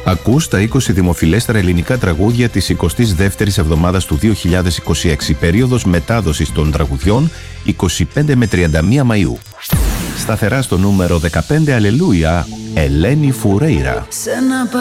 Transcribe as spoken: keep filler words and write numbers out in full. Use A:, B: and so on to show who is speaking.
A: Ακούς τα είκοσι δημοφιλέστερα ελληνικά τραγούδια της εικοστής δεύτερης εβδομάδας του δύο χιλιάδες είκοσι έξι, περίοδος μετάδοσης των τραγουδιών είκοσι πέντε με τριάντα μία Μαΐου. Σταθερά στο νούμερο δεκαπέντε, Αλληλούια, Ελένη Φουρέιρα.